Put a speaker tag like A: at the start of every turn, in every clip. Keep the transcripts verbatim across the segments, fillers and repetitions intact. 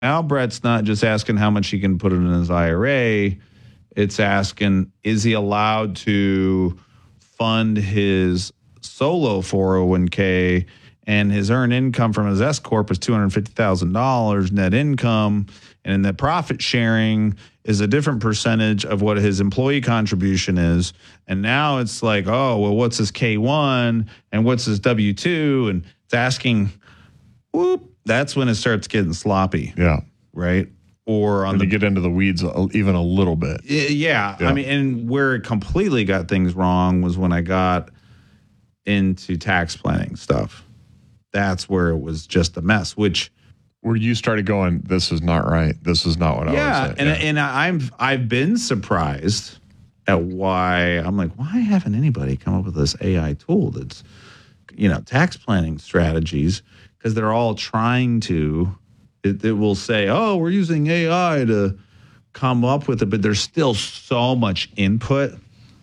A: Now Brett's not just asking how much he can put in his I R A. It's asking, is he allowed to fund his solo four oh one k, and his earned income from his S corp is two hundred fifty thousand dollars net income, and then the profit sharing is a different percentage of what his employee contribution is. And now it's like, oh, well, what's his K one and what's his W two? And it's asking, whoop, that's when it starts getting sloppy.
B: Yeah.
A: Right? Or on
B: when
A: the
B: you get into the weeds even a little bit.
A: Yeah, yeah. I mean, and where it completely got things wrong was when I got into tax planning stuff. That's where it was just a mess, which
B: where you started going, this is not right. This is not what
A: yeah,
B: I was saying.
A: And,
B: yeah,
A: and I've I've been surprised at why I'm like, why haven't anybody come up with this A I tool that's, you know, tax planning strategies? Because they're all trying to. It, it will say, oh, we're using A I to come up with it, but there's still so much input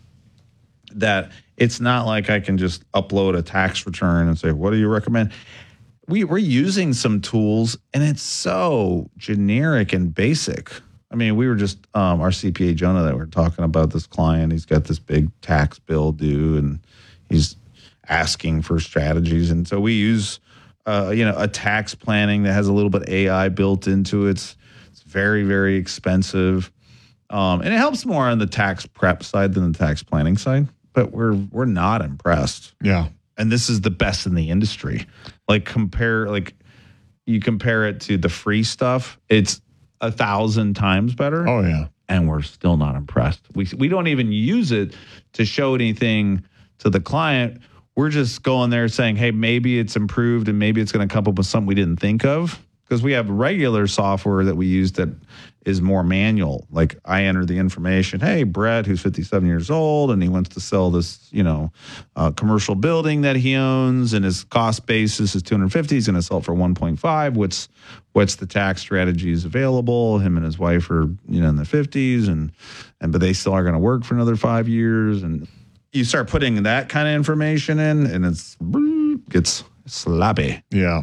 A: that it's not like I can just upload a tax return and say, what do you recommend? We, we're using some tools, and it's so generic and basic. I mean, we were just, um, our C P A, Jonah, that we're talking about this client. He's got this big tax bill due, and he's asking for strategies. And so we use, uh, you know, a tax planning that has a little bit A I built into it. It's, it's very, very expensive. Um, and it helps more on the tax prep side than the tax planning side. But we're we're not impressed.
B: Yeah.
A: And this is the best in the industry. Like compare, like you compare it to the free stuff, it's a thousand times better.
B: Oh yeah.
A: And we're still not impressed. We we don't even use it to show anything to the client. We're just going there saying, hey, maybe it's improved and maybe it's going to come up with something we didn't think of. Because we have regular software that we use that is more manual. Like I enter the information, hey, Brett, who's fifty-seven years old, and he wants to sell this, you know, uh, commercial building that he owns, and his cost basis is two hundred fifty. He's going to sell it for one point five. What's what's the tax strategies available? Him and his wife are, you know, in their fifties, and and but they still are going to work for another five years. And you start putting that kind of information in, and it's gets sloppy.
B: Yeah.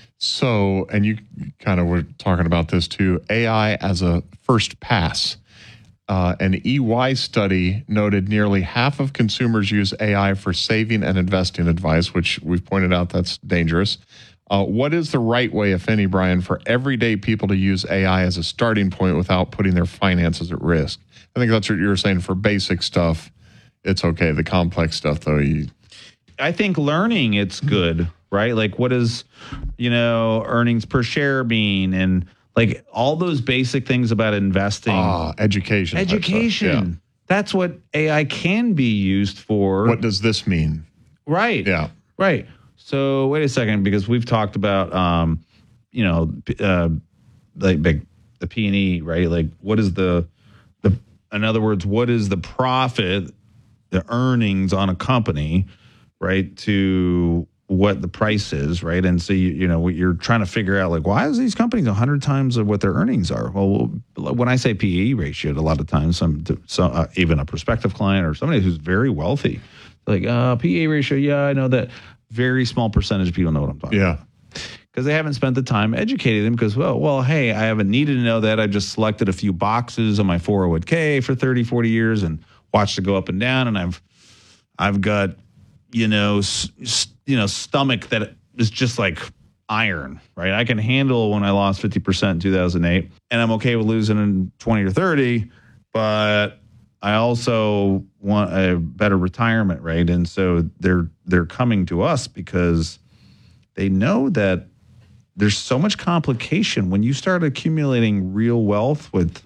B: So, and you kind of were talking about this too, A I as a first pass. Uh, an E Y study noted nearly half of consumers use A I for saving and investing advice, which we've pointed out that's dangerous. Uh, what is the right way, if any, Brian, for everyday people to use A I as a starting point without putting their finances at risk? I think that's what you were saying. For basic stuff, it's okay. The complex stuff, though, you...
A: I think learning it's good, right? Like what is, you know, earnings per share mean, and like all those basic things about investing.
B: Ah, education.
A: Education. Yeah. That's what A I can be used for.
B: What does this mean?
A: Right.
B: Yeah.
A: Right. So wait a second, because we've talked about, um, you know, uh, like big, the P and E, right? Like what is the, the, in other words, what is the profit, the earnings on a company, right, to what the price is, right? And so, you, you know, you're trying to figure out, like, why is these companies one hundred times of what their earnings are? Well, when I say P E ratio, a lot of times, some, some uh, even a prospective client or somebody who's very wealthy, like, uh, P E ratio, yeah, I know that. Very small percentage of people know what I'm talking
B: yeah.
A: about. Because they haven't spent the time educating them because, well, well, hey, I haven't needed to know that. I just selected a few boxes on my four oh one k for thirty, forty years and watched it go up and down, and I've I've got, you know, s- you know, stomach that is just like iron, right? I can handle when I lost fifty percent in two thousand eight, and I'm okay with losing in twenty or thirty, but I also want a better retirement, right? And so they're they're coming to us because they know that there's so much complication when you start accumulating real wealth with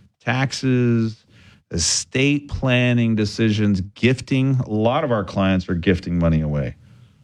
A: taxes, estate planning decisions, gifting. A lot of our clients are gifting money away.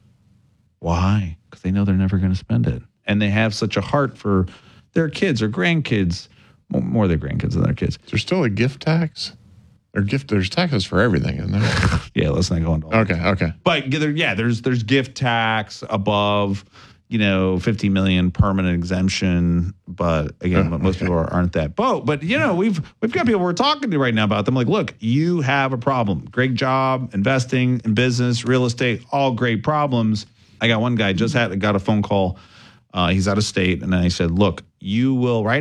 A: Why? Because they know they're never going to spend it. And they have such a heart for their kids or grandkids, more their grandkids than their kids.
B: Is there still a gift tax? Or gift, there's taxes for everything, isn't there?
A: Yeah, let's not go into all
B: Okay,
A: that.
B: okay.
A: But yeah, there's there's gift tax above, you know, fifty million permanent exemption. But again,
B: Oh,
A: most
B: okay.
A: people are, aren't that boat. But you know, we've we've got people we're talking to right now about them. Like, look, you have a problem. Great job investing in business, real estate, all great problems. I got one guy just had got a phone call Uh, he's out of state, and then I said, "Look, you will right."